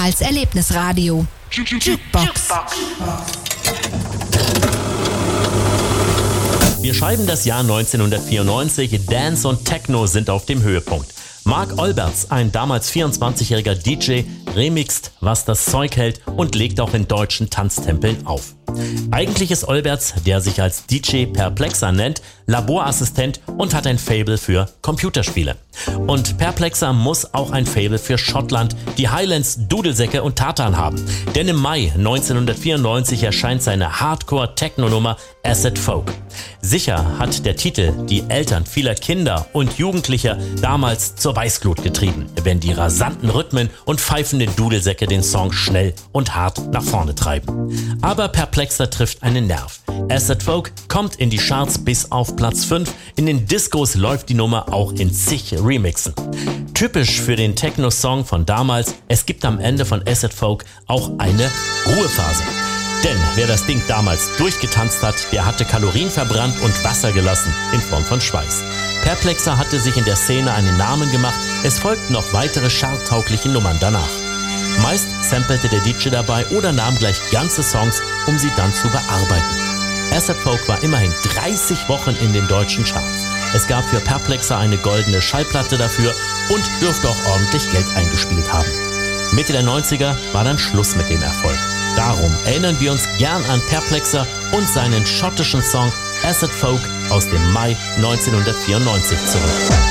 Karls Erlebnisradio. Jukebox. Wir schreiben das Jahr 1994, Dance und Techno sind auf dem Höhepunkt. Mark Olberts, ein damals 24-jähriger DJ, remixt, was das Zeug hält und legt auch in deutschen Tanztempeln auf. Eigentlich ist Olberts, der sich als DJ Perplexer nennt, Laborassistent und hat ein Faible für Computerspiele. Und Perplexer muss auch ein Faible für Schottland, die Highlands, Dudelsäcke und Tartan haben. Denn im Mai 1994 erscheint seine Hardcore-Techno-Nummer Acid Folk. Sicher hat der Titel die Eltern vieler Kinder und Jugendlicher damals zur Weißglut getrieben, wenn die rasanten Rhythmen und pfeifenden Dudelsäcke den Song schnell und hart nach vorne treiben. Aber Perplexer trifft einen Nerv. Acid Folk kommt in die Charts bis auf Platz 5. In den Discos läuft die Nummer auch in zig Remixen. Typisch für den Techno-Song von damals, es gibt am Ende von Acid Folk auch eine Ruhephase. Denn wer das Ding damals durchgetanzt hat, der hatte Kalorien verbrannt und Wasser gelassen in Form von Schweiß. Perplexer hatte sich in der Szene einen Namen gemacht, es folgten noch weitere charttaugliche Nummern danach. Meist sampelte der DJ dabei oder nahm gleich ganze Songs, um sie dann zu bearbeiten. Acid Folk war immerhin 30 Wochen in den deutschen Charts. Es gab für Perplexer eine goldene Schallplatte dafür und dürfte auch ordentlich Geld eingespielt haben. Mitte der 90er war dann Schluss mit dem Erfolg. Darum erinnern wir uns gern an Perplexer und seinen schottischen Song Acid Folk aus dem Mai 1994 zurück.